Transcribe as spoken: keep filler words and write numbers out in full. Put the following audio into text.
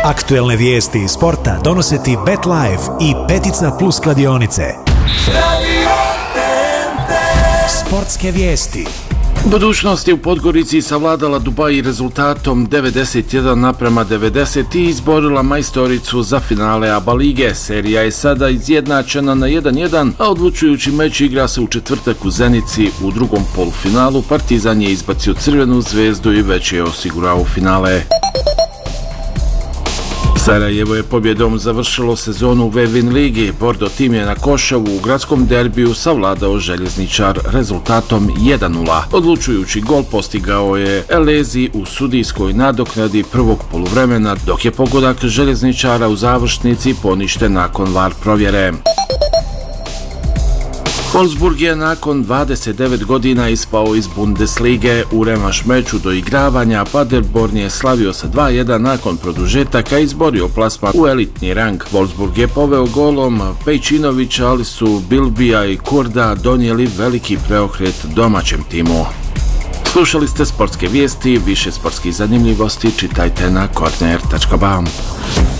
Aktuelne vijesti iz sporta donose ti BetLife i Petica Plus kladionice. Sportske vijesti. Budućnost je u Podgorici savladala Dubai rezultatom devedeset jedan naprema devedeset i izborila majstoricu za finale ABA lige. Serija je sada izjednačena na jedan jedan, a odlučujući meč igra se u četvrtak u Zenici. U drugom polufinalu Partizan je izbacio Crvenu zvezdu i već je osigurao finale. Sarajevo je pobjedom završilo sezonu u Vevin ligi. Bordo tim je na Košavu u gradskom derbiju savladao Željezničar rezultatom jedan nula. Odlučujući gol postigao je Elezi u sudijskoj nadoknadi prvog poluvremena, dok je pogodak Željezničara u završnici poništen nakon var provjere. Wolfsburg je nakon dvadeset devet godina ispao iz Bundeslige. U revanš meču do igravanja Paderborn je slavio sa dva jedan nakon produžetaka i izborio plasman u elitni rang. Wolfsburg je poveo golom Pejčinovića, ali su Bilbija i Kurda donijeli veliki preokret domaćem timu. Slušali ste sportske vijesti, više sportskih zanimljivosti čitajte na korner tačka ba.